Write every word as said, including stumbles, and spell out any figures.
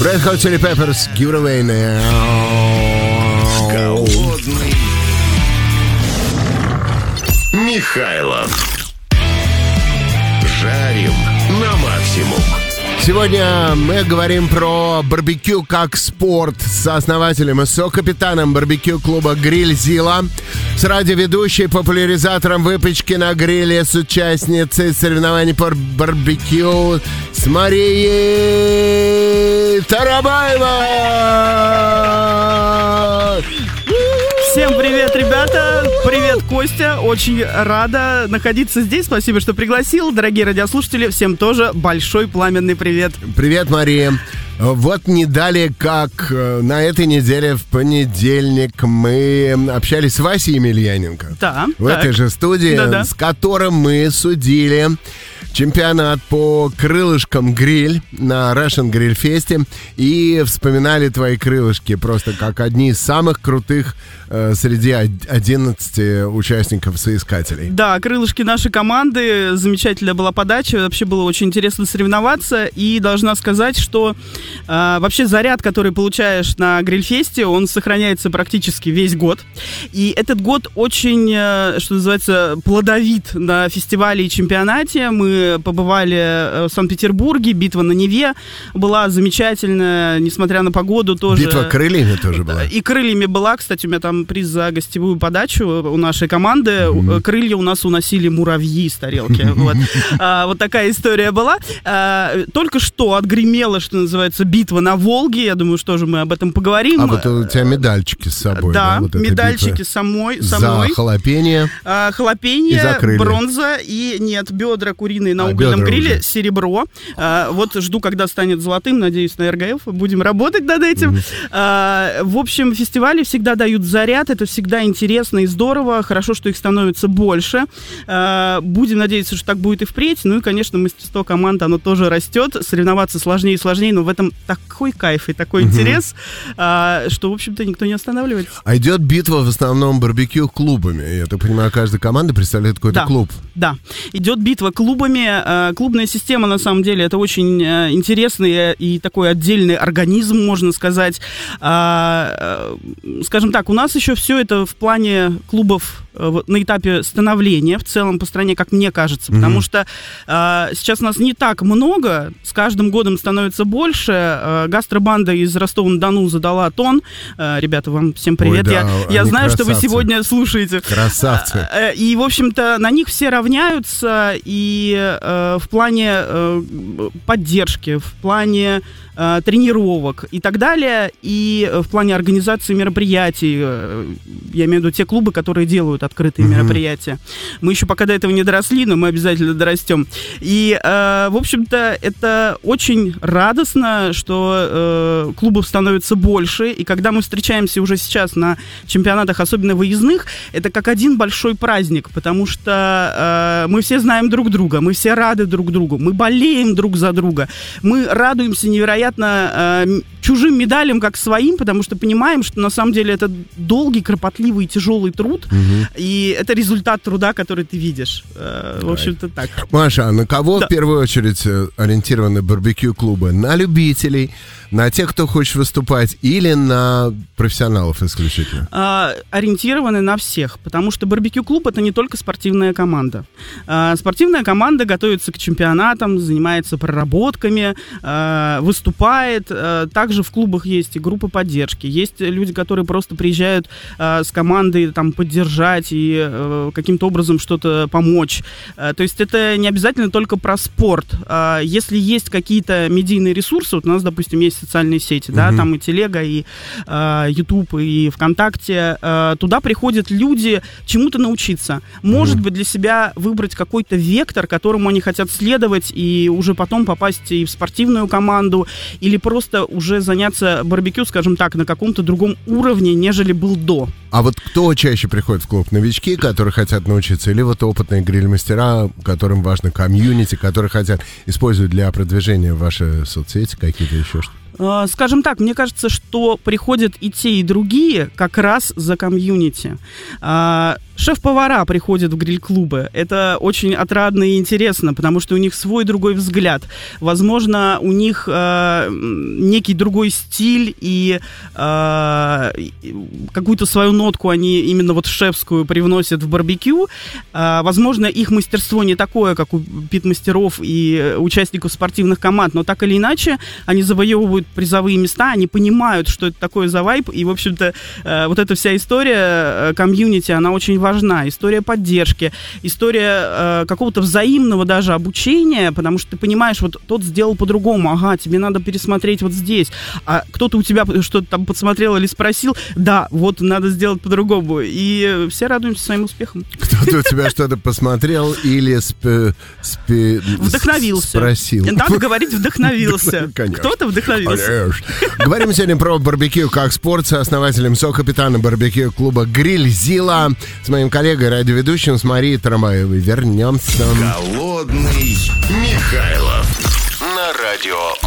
Red Hot Chili Peppers, Give It Away Now. Голодный Михайлов. Жарим на максимум. Сегодня мы говорим про барбекю как спорт с сооснователем и сокапитаном барбекю-клуба «Грильзила», с радиоведущей, популяризатором выпечки на гриле, с участницей соревнований по барбекю, с Марией Тарабаевой! Всем привет, ребята! Привет, Костя! Очень рада находиться здесь. Спасибо, что пригласил. Дорогие радиослушатели, всем тоже большой пламенный привет. Привет, Мария. Вот не далее, как на этой неделе в понедельник мы общались с Васей Емельяненко. Да. В так. этой же студии, Да-да. с которым мы судили чемпионат по крылышкам гриль на Russian Grill Fest и вспоминали твои крылышки просто как одни из самых крутых э, среди одиннадцати участников соискателей. Да, крылышки нашей команды, замечательная была подача, вообще было очень интересно соревноваться, и должна сказать, что э, вообще заряд, который получаешь на грильфесте, он сохраняется практически весь год, и этот год очень, э, что называется, плодовит на фестивале и чемпионате. Мы побывали в Санкт-Петербурге, битва на Неве была замечательная, несмотря на погоду тоже. Битва крыльями тоже была. И крыльями была, кстати, у меня там приз за гостевую подачу у нашей команды. Mm-hmm. Крылья у нас уносили муравьи с тарелки. Вот. А, вот такая история была. А, только что отгремела, что называется, битва на Волге. Я думаю, что же мы об этом поговорим. А вот у тебя медальчики с собой. Да, да? Вот медальчики самой, самой. За халапенье. А, халапенье, и за крылья. Бронза и, нет, бедра куриные на а, угольном гриле, уже. серебро. А, вот жду, когда станет золотым, надеюсь, на эр гэ эф. Будем работать над этим. Mm-hmm. А, в общем, фестивали всегда дают заряд. Это всегда интересно и здорово. Хорошо, что их становится больше. А, будем надеяться, что так будет и впредь. Ну и, конечно, мастерство команд, оно тоже растет. Соревноваться сложнее и сложнее, но в этом такой кайф и такой mm-hmm. интерес, а, что, в общем-то, никто не останавливается. А идет битва в основном барбекю клубами. Я так понимаю, каждая команда представляет какой-то да. клуб. Да, идет битва клубами. Клубная система, на самом деле, это очень интересный и такой отдельный организм, можно сказать. Скажем так, у нас еще все это в плане клубов на этапе становления в целом по стране, как мне кажется, mm-hmm. потому что э, сейчас нас не так много, с каждым годом становится больше. Э, гастробанда из Ростова-на-Дону задала тон. Э, ребята, вам всем привет. Ой, да, я я знаю, красавцы. Что вы сегодня слушаете. Красавцы. Э, э, и, в общем-то, на них все равняются, и э, в плане э, поддержки, в плане э, тренировок и так далее, и в плане организации мероприятий, э, я имею в виду те клубы, которые делают открытые mm-hmm. мероприятия. Мы еще пока до этого не доросли, но мы обязательно дорастем. И, э, в общем-то, это очень радостно, что э, клубов становится больше, и когда мы встречаемся уже сейчас на чемпионатах, особенно выездных, это как один большой праздник, потому что э, мы все знаем друг друга, мы все рады друг другу, мы болеем друг за друга, мы радуемся невероятно э, чужим медалям, как своим, потому что понимаем, что на самом деле это долгий, кропотливый, тяжелый труд, mm-hmm. и это результат труда, который ты видишь. Э, в общем-то, так. Маша, а на кого да. в первую очередь ориентированы барбекю-клубы? На любителей, на тех, кто хочет выступать, или на профессионалов исключительно? Э, ориентированы на всех, потому что барбекю-клуб — это не только спортивная команда. Э, спортивная команда готовится к чемпионатам, занимается проработками, э, выступает. Э, также в клубах есть и группы поддержки, есть люди, которые просто приезжают э, с командой там, поддержать и э, каким-то образом что-то помочь. Э, то есть это не обязательно только про спорт. Э, если есть какие-то медийные ресурсы, вот у нас, допустим, есть социальные сети, uh-huh. да, там и Телега, и э, YouTube, и ВКонтакте, э, туда приходят люди чему-то научиться. Может uh-huh. быть, для себя выбрать какой-то вектор, которому они хотят следовать, и уже потом попасть и в спортивную команду, или просто уже заняться барбекю, скажем так, на каком-то другом уровне, нежели был до. А вот кто чаще приходит в клуб? Новички, которые хотят научиться, или вот опытные гриль-мастера, которым важно комьюнити, которые хотят использовать для продвижения ваши соцсети, какие-то еще что-то? Э, Скажем так, мне кажется, что приходят и те, и другие как раз за комьюнити. Э, Шеф-повара приходят в гриль-клубы. Это очень отрадно и интересно, потому что у них свой другой взгляд. Возможно, у них э, некий другой стиль и э, какую-то свою нотку они именно вот шефскую привносят в барбекю. Э, возможно, их мастерство не такое, как у пит-мастеров и участников спортивных команд, но так или иначе они завоевывают призовые места, они понимают, что это такое за вайб, и, в общем-то, э, вот эта вся история э, комьюнити, она очень важна. История поддержки, история э, какого-то взаимного даже обучения, потому что ты понимаешь, вот тот сделал по-другому, ага, тебе надо пересмотреть вот здесь, а кто-то у тебя что-то там подсмотрел или спросил, да, вот надо сделать по-другому, и все радуемся своим успехам. Кто-то у тебя что-то посмотрел или спи, спи, вдохновился. Спросил. Надо говорить вдохновился. Кто-то вдохновился. Конечно. Говорим сегодня про барбекю как спорт с основателем, сокапитаном барбекю-клуба «Грильзила», с моим коллегой, радиоведущим, с Марией Трамаевой. Вернемся. Голодный Михайлов на радио